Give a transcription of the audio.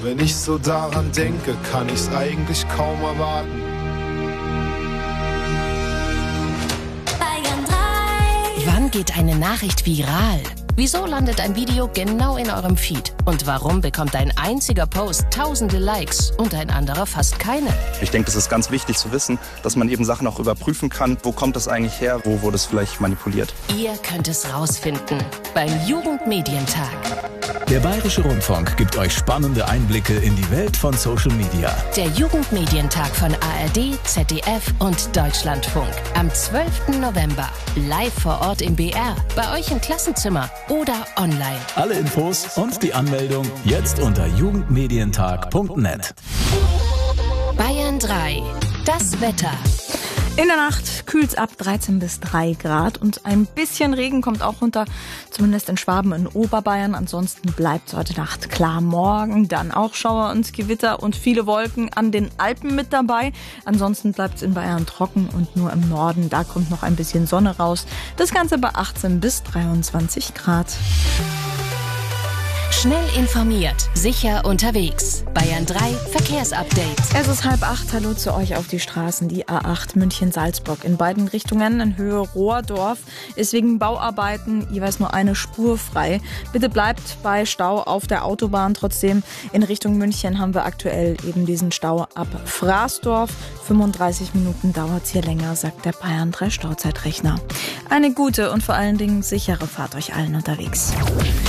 Wenn ich so daran denke, kann ich's eigentlich kaum erwarten. Bayern 3. Wann geht eine Nachricht viral? Wieso landet ein Video genau in eurem Feed? Und warum bekommt ein einziger Post tausende Likes und ein anderer fast keine? Ich denke, das ist ganz wichtig zu wissen, dass man eben Sachen auch überprüfen kann. Wo kommt das eigentlich her? Wo wurde es vielleicht manipuliert? Ihr könnt es rausfinden beim Jugendmedientag. Der Bayerische Rundfunk gibt euch spannende Einblicke in die Welt von Social Media. Der Jugendmedientag von ARD, ZDF und Deutschlandfunk. Am 12. November. Live vor Ort im BR. Bei euch im Klassenzimmer oder online. Alle Infos und die Anmeldung jetzt unter jugendmedientag.net. Bayern 3. Das Wetter. In der Nacht kühlt's ab 13 bis 3 Grad und ein bisschen Regen kommt auch runter, zumindest in Schwaben in Oberbayern. Ansonsten bleibt heute Nacht klar. Morgen dann auch Schauer und Gewitter und viele Wolken an den Alpen mit dabei. Ansonsten bleibt's in Bayern trocken und nur im Norden, da kommt noch ein bisschen Sonne raus. Das Ganze bei 18 bis 23 Grad. Schnell informiert, sicher unterwegs. Bayern 3 Verkehrsupdate. Es ist 7:30. Hallo zu euch auf die Straßen. Die A8 München-Salzburg in beiden Richtungen in Höhe Rohrdorf ist wegen Bauarbeiten jeweils nur eine Spur frei. Bitte bleibt bei Stau auf der Autobahn. Trotzdem in Richtung München haben wir aktuell eben diesen Stau ab Fraßdorf. 35 Minuten dauert es hier länger, sagt der Bayern 3 Stauzeitrechner. Eine gute und vor allen Dingen sichere Fahrt euch allen unterwegs.